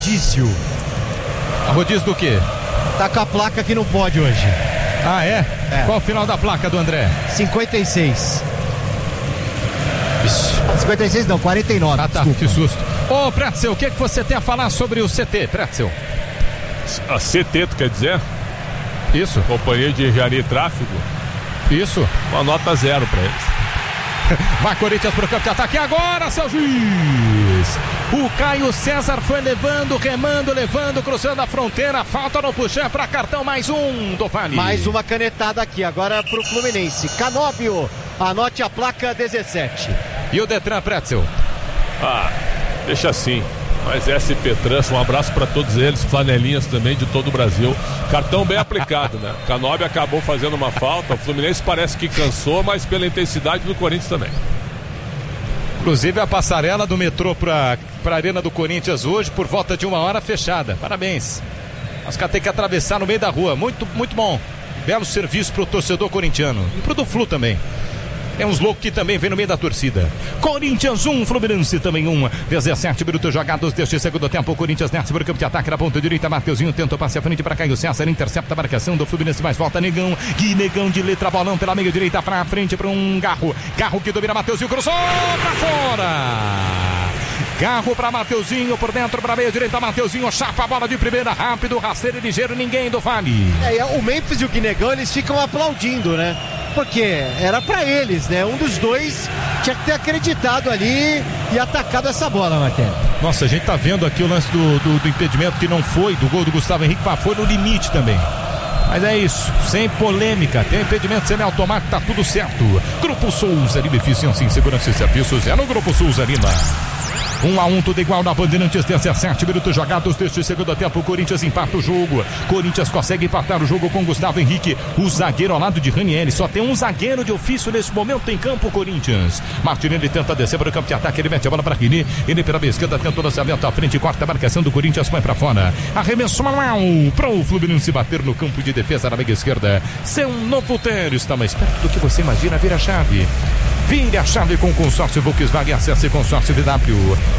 Rodízio. A rodízio do quê? Tá com a placa que não pode hoje. Ah, é? Qual o final da placa do André? 56. 56 não, 49. Ah, tá, desculpa. Que susto. Ô, Pretzel, o que você tem a falar sobre o CT, Pretzel? A CT, tu quer dizer? Isso. Companhia de Engenharia e Tráfego. Isso. Uma nota 0 pra eles. Vai Corinthians pro campo de ataque agora, seu juiz. O Caio César foi levando, remando, levando, cruzando a fronteira. Falta no puxar para cartão, mais um do Vale. Mais uma canetada aqui, agora pro Fluminense. Canóbio, anote a placa 17. E o Detran, Pretzel? Deixa assim. Mas SP Trans, um abraço para todos eles, flanelinhas também de todo o Brasil. Cartão bem aplicado, né? Canóbio acabou fazendo uma falta, o Fluminense parece que cansou, mas pela intensidade do Corinthians também. Inclusive a passarela do metrô para a Arena do Corinthians hoje, por volta de 1 hora, fechada. Parabéns. Os caras têm que atravessar no meio da rua, muito, muito bom. Belo serviço pro torcedor corintiano e pro do Flu também. Tem uns loucos que também vem no meio da torcida. Corinthians 1, Fluminense também 1. 17 minutos jogados deste segundo tempo. O Corinthians nessa por campo de ataque na ponta direita. Mateuzinho tenta o passe à frente para Caio César. Intercepta a marcação do Fluminense, mas volta Negão. Que Negão de letra bolão pela meia direita para frente para um Garro. Garro que domina Mateuzinho, cruzou para fora. Garro para Mateuzinho, por dentro para meia direita. Mateuzinho chapa a bola de primeira, rápido, rasteiro e ligeiro, ninguém do Vale. O Memphis e o Guinegão, eles ficam aplaudindo, né? Porque era pra eles, né? Um dos dois tinha que ter acreditado ali e atacado essa bola, Marquinhos. Nossa, a gente tá vendo aqui o lance do impedimento que não foi, do gol do Gustavo Henrique, mas foi no limite também. Mas é isso, sem polêmica, tem impedimento semiautomático, tá tudo certo. Grupo Souza Lima, eficiência em segurança e serviços, é no Grupo Souza Lima. 1-1, tudo igual na Bandeirantes, 17 minutos jogados deste segundo tempo. O Corinthians empata o jogo. Corinthians consegue empatar o jogo com Gustavo Henrique, o zagueiro ao lado de Ranieri. Só tem um zagueiro de ofício nesse momento em campo, Corinthians. Martinelli tenta descer para o campo de ataque, ele mete a bola para Rini. Ele pela esquerda tenta o lançamento à frente, corta a marcação do Corinthians, põe para fora. Arremesso manual para o Fluminense bater no campo de defesa na meia esquerda. Seu novo Ter está mais perto do que você imagina. Vira a chave. Vire a chave com o consórcio Volkswagen. Acesse consórciovw.com.br.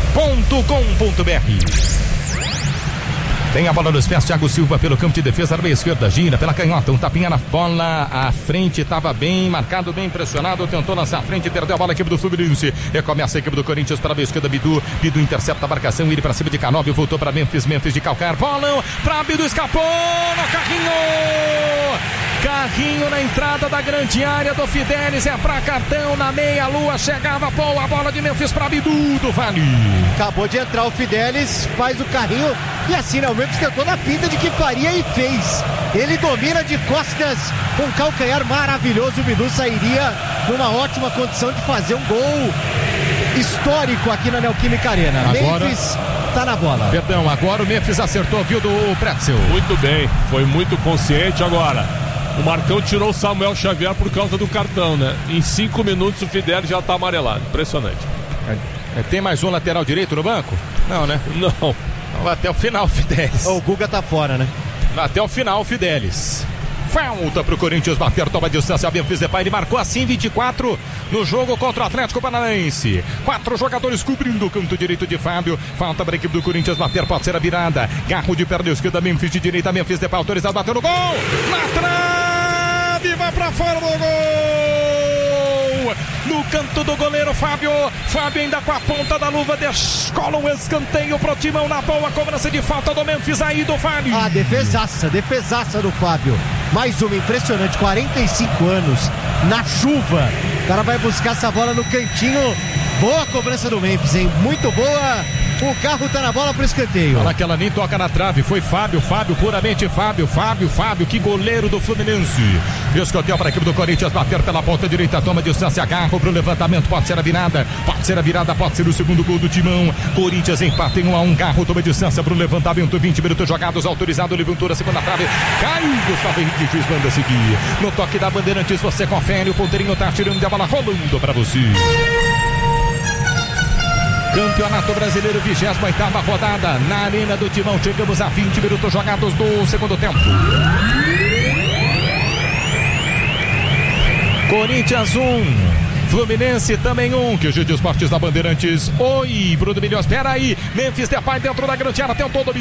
Tem a bola nos pés, Thiago Silva pelo campo de defesa na meia esquerda, gira pela canhota, um tapinha na bola, à frente, estava bem marcado, bem pressionado, tentou lançar à frente, perdeu a bola, a equipe do Fluminense, recomeça a equipe do Corinthians para a meia esquerda, Bidu intercepta a marcação, ele para cima de Canóbio, voltou para Memphis de calcar, bolão, para Bidu, escapou no Carrinho na entrada da grande área do Fidelis, é pra cartão na meia-lua, chegava a bola de Memphis pra Bidu do Vale. Acabou de entrar o Fidelis, faz o carrinho e assim, né? O Memphis tentou na pinta de que faria e fez. Ele domina de costas, com um calcanhar maravilhoso, o Bidu sairia numa ótima condição de fazer um gol histórico aqui na Neoquímica Arena. Agora... Memphis tá na bola. Perdão, agora o Memphis acertou, viu, do Pretzel. Muito bem, foi muito consciente agora. O Marcão tirou o Samuel Xavier por causa do cartão, né? Em 5 minutos o Fidelis já tá amarelado. Impressionante. Tem mais um lateral direito no banco? Não, né? Não. Vai até o final, Fidelis. O Guga tá fora, né? Vai até o final, Fidelis. Falta pro Corinthians bater, toma distância, Memphis Depay, ele marcou assim 24 no jogo contra o Atlético Paranaense. 4 jogadores cobrindo o canto direito de Fábio. Falta para a equipe do Corinthians bater, pode ser a virada. Garro de perna esquerda, Memphis de direita, Memphis Depay autorizado, bateu no gol. Na trave, vai pra fora do gol. No canto do goleiro Fábio ainda com a ponta da luva descola um escanteio pro Timão, na boa cobrança de falta do Memphis aí do Fábio. Defesaça do Fábio. Mais uma, impressionante, 45 anos, na chuva. O cara vai buscar essa bola no cantinho. Boa cobrança do Memphis, hein? Muito boa. O carro tá na bola pro escanteio. Olha que ela nem toca na trave. Foi Fábio, puramente Fábio, que goleiro do Fluminense. Escanteio para a equipe do Corinthians bater pela ponta direita, toma distância, Garro pro levantamento, pode ser a virada, pode ser o segundo gol do Timão. Corinthians empata em 1-1, Garro toma distância pro levantamento, 20 minutos jogados, autorizado, levantou a segunda trave, caiu, Gustavo Henrique, juiz manda seguir. No toque da Bandeirantes você confere, o ponteirinho tá tirando a bola, rolando para você. Campeonato Brasileiro, 28ª rodada, na Arena do Timão. Chegamos a 20 minutos jogados do segundo tempo. Corinthians 1, Fluminense também 1, que o Gil de Esportes da Bandeirantes. Oi, Bruno Milhões, espera aí. Memphis Depay dentro da grande área, tentou dominar.